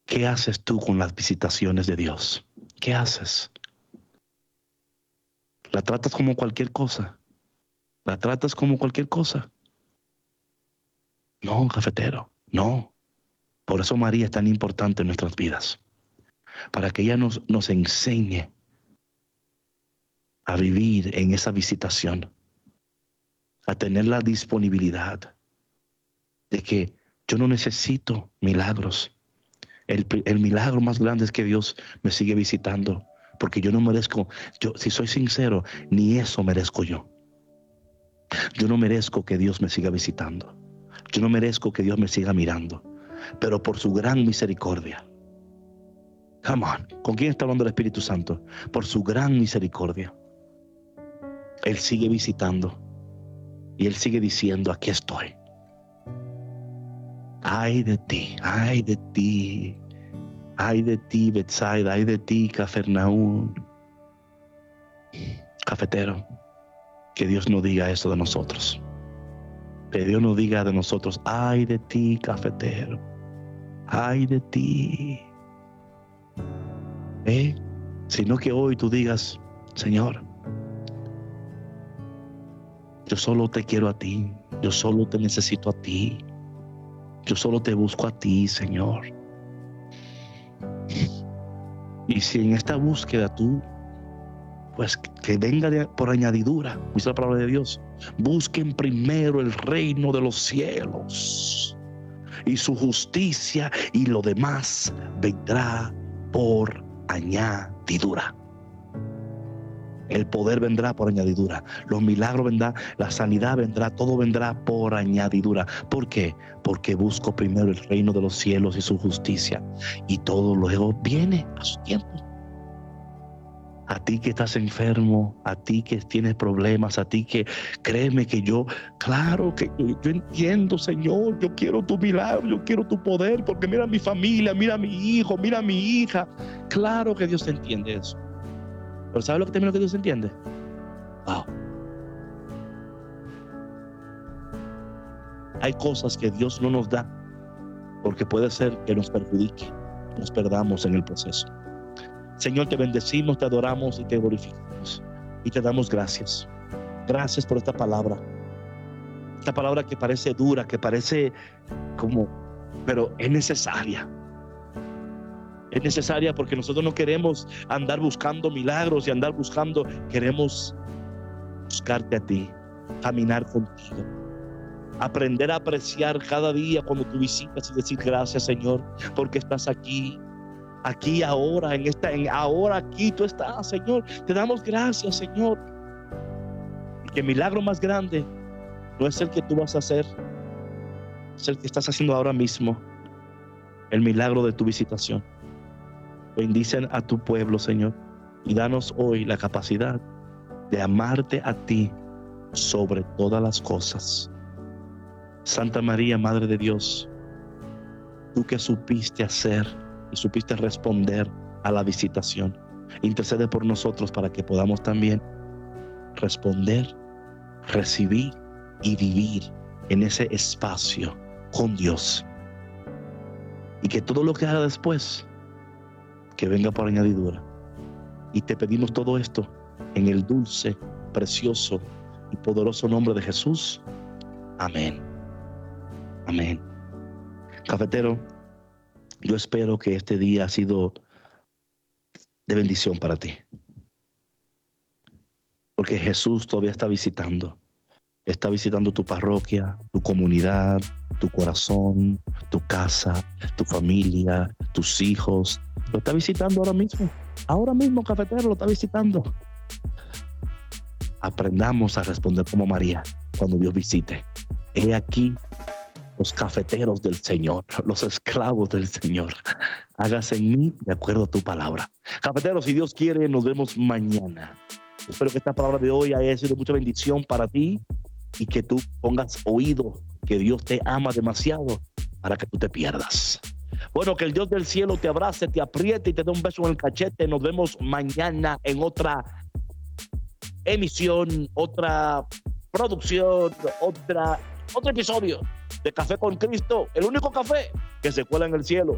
¿Qué haces tú con las visitaciones de Dios? ¿Qué haces? ¿La tratas como cualquier cosa? ¿La tratas como cualquier cosa? No, cafetero, no. Por eso María es tan importante en nuestras vidas, para que ella nos enseñe a vivir en esa visitación, a tener la disponibilidad de que yo no necesito milagros. El milagro más grande es que Dios me sigue visitando, porque yo no merezco, si soy sincero, ni eso merezco yo. Yo no merezco que Dios me siga visitando. Yo no merezco que Dios me siga mirando, pero por su gran misericordia. Come on, ¿con quién está hablando el Espíritu Santo? Por su gran misericordia, Él sigue visitando y Él sigue diciendo, aquí estoy. Ay de ti, ay de ti, ay de ti, Betsaida, ay de ti, Cafarnaúm. Cafetero, que Dios no diga eso de nosotros. Que Dios no diga de nosotros, ay de ti, cafetero, ay de ti. Sino que hoy tú digas, Señor, yo solo te quiero a ti, yo solo te necesito a ti, yo solo te busco a ti, Señor. Y si en esta búsqueda tú, pues que venga por añadidura, dice la palabra de Dios, busquen primero el reino de los cielos y su justicia, y lo demás vendrá por añadidura. El poder vendrá por añadidura, los milagros vendrán, la sanidad vendrá, todo vendrá por añadidura. ¿Por qué? Porque busco primero el reino de los cielos y su justicia, y todo luego viene a su tiempo. A ti que estás enfermo, a ti que tienes problemas, a ti que créeme que claro que yo entiendo, Señor, yo quiero tu milagro, yo quiero tu poder, porque mira mi familia, mira mi hijo, mira mi hija. Claro que Dios entiende eso. Pero ¿sabes lo que también Dios entiende? Wow. Hay cosas que Dios no nos da porque puede ser que nos perjudique, nos perdamos en el proceso. Señor, te bendecimos, te adoramos y te glorificamos y te damos gracias. Gracias por esta palabra que parece dura, que parece pero es necesaria. Es necesaria porque nosotros no queremos andar buscando milagros y queremos buscarte a ti, caminar contigo, aprender a apreciar cada día cuando tú visitas y decir gracias, Señor, porque estás aquí, ahora, ahora aquí tú estás, Señor. Te damos gracias, Señor. Y que el milagro más grande no es el que tú vas a hacer, es el que estás haciendo ahora mismo, el milagro de tu visitación. Bendice a tu pueblo, Señor, y danos hoy la capacidad de amarte a ti sobre todas las cosas. Santa María, Madre de Dios, tú que supiste hacer y supiste responder a la visitación, intercede por nosotros para que podamos también responder, recibir y vivir en ese espacio con Dios, y que todo lo que haga después que venga por añadidura. Y te pedimos todo esto en el dulce, precioso y poderoso nombre de Jesús. Amén. Amén. Cafetero, yo espero que este día ha sido de bendición para ti, porque Jesús todavía está visitando tu parroquia, tu comunidad, tu corazón, tu casa, tu familia, tus hijos. Lo está visitando ahora mismo, cafetero, lo está visitando. Aprendamos a responder como María cuando Dios visite. He aquí los cafeteros del Señor, los esclavos del Señor. Hágase en mí de acuerdo a tu palabra. Cafeteros, si Dios quiere, nos vemos mañana. Espero que esta palabra de hoy haya sido mucha bendición para ti y que tú pongas oído, que Dios te ama demasiado para que tú te pierdas. Bueno, que el Dios del cielo te abrace, te apriete y te dé un beso en el cachete. Nos vemos mañana en otra emisión, otra producción, otro episodio de Café con Cristo, el único café que se cuela en el cielo.